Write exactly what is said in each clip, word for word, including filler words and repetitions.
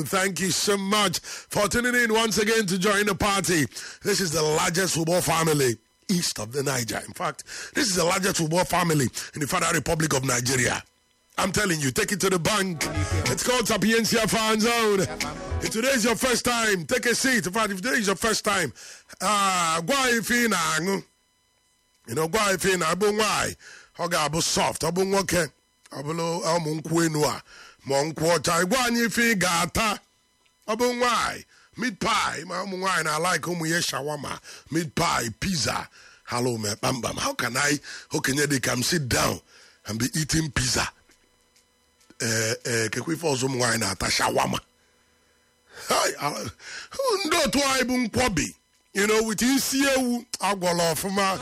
Thank you so much for tuning in once again to join the party. This is the largest football family east of the Niger. In fact, this is the largest football family in the Federal Republic of Nigeria. I'm telling you, take it to the bank. It's called Sapiencia Fan Zone. If today is your first time, take a seat. In fact, if today is your first time, uh, you know, why if in Abu Wai, Hogabu soft, Abu Wake, Abulo Almunquinua, Monquota, Guani Fi Gata, Abu Wai, meat pie, Mamu wine, I like Umuye Shawama, meat pie, pizza. Hello, me bam bam. How can I, how can you come sit down and be eating pizza? Eh, eh, Kekwi for some wine at a shawama. Hi, don't why boom quabby. You know, with you see you, I'll go off my.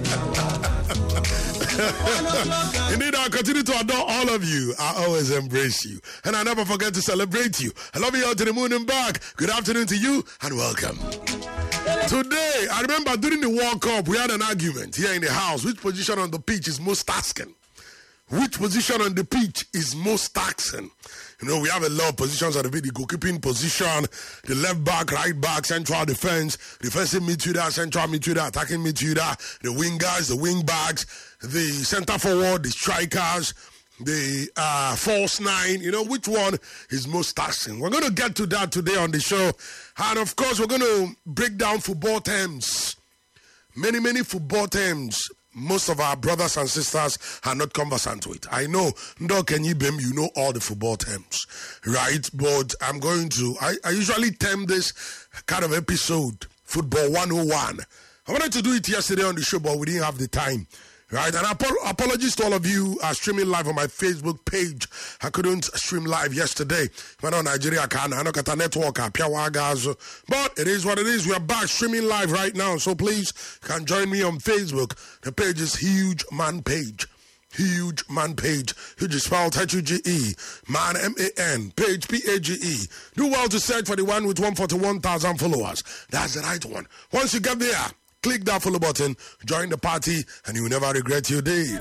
Indeed, I continue to adore all of you. I always embrace you. And I never forget to celebrate you. I love you all to the moon and back. Good afternoon to you and welcome. Today, I remember during the World Cup, we had an argument here in the house. Which position on the pitch is most taxing? Which position on the pitch is most taxing? You know, we have a lot of positions on the pitch. The goalkeeping position, the left back, right back, central defense, defensive midfielder, central midfielder, attacking midfielder, the wingers, the wing backs, the center forward, the strikers, the uh, false nine. You know, which one is most taxing? We're going to get to that today on the show. And of course, we're going to break down football terms. Many, many football terms. Most of our brothers and sisters are not conversant with. I know, Ndo Kenyibem, you know all the football terms, right? But I'm going to, I, I usually term this kind of episode, Football one oh one. I wanted to do it yesterday on the show, but we didn't have the time, right? And ap- apologies to all of you uh, streaming live on my Facebook page. I couldn't stream live yesterday. But on Nigeria, can I know at a network, but it is what it is. We are back streaming live right now. So please can join me on Facebook. The page is Huge Man Page. Huge Man Page. Huge is spelled H U G E. Man, M A N. Page, P A G E. Do well to search for the one with one hundred forty-one thousand followers. That's the right one. Once you get there, click that follow button, join the party, and you will never regret your deed.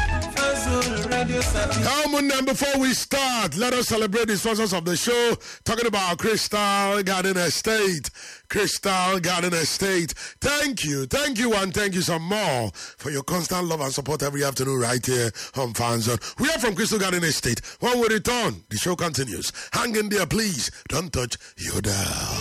And before we start, let us celebrate the sponsors of the show. Talking about Crystal Garden Estate. Crystal Garden Estate. Thank you, thank you, and thank you some more for your constant love and support every afternoon right here on Fanzone. We are from Crystal Garden Estate. When we return, the show continues. Hang in there, please. Don't touch your dial.